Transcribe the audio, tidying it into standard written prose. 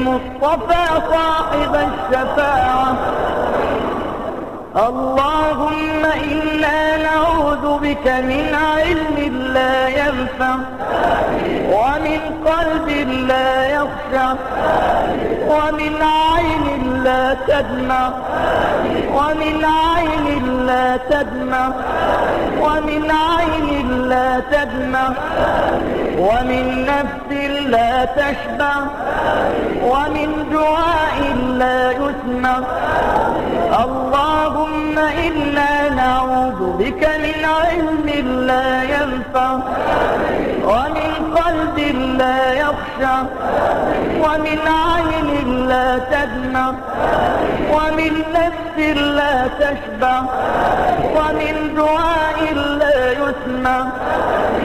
المصطفى صاحب الشفاعة. اللهم إنا نعوذ بك من علم لا ينفع ومن قلب لا يخشع ومن عين لا تدمع ومن عين لا تدمع ومن عين لا تدمع ومن نفس لا تشبع ومن دعاء لا يسمع. اللهم إنا نعوذ بك من علم لا ينفع ومن قلب لا يخشع ومن عين لا تدمع ومن نفس لا تشبع ومن دعاء لا يسمع.